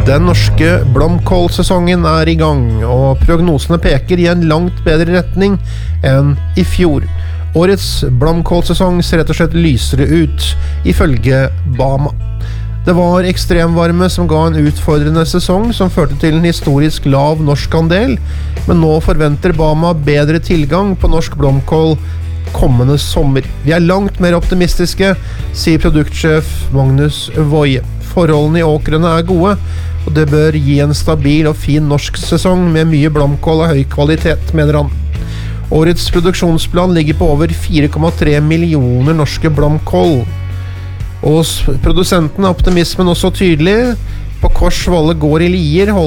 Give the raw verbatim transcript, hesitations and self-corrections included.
Den norske blomkålsesongen er i gang, og prognosene peker i en langt bedre retning enn i fjor. Årets blomkålsesong ser rett og slett lysere ut, ifølge Bama. Det var ekstremvarme som ga en utfordrende sesong som førte til en historisk lav norsk andel, men nå forventer Bama bedre tilgang på norsk blomkål kommende sommer. Vi er langt mer optimistiske, sier produktsjef Magnus Woie. Forholdene i åkrene er gode, og det bør gi en stabil og fin norsk sesong med mye blomkål av høy kvalitet, mener han. Årets produksjonsplan ligger på over fire komma tre millioner norske blomkål. Og hos produsenten er optimismen også tydelig. På Kors Valle gård i Lier